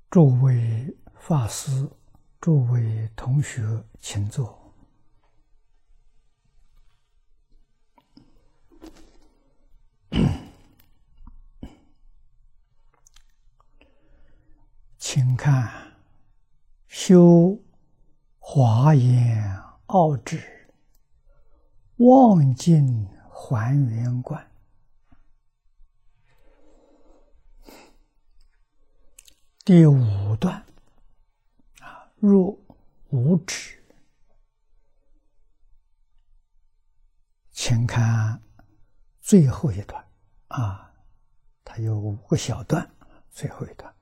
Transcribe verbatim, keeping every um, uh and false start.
诸位法师、诸位同学，请坐。请看修华严奥旨望尽还原观第五段啊，入五指，请看最后一段啊，它有五个小段，最后一段。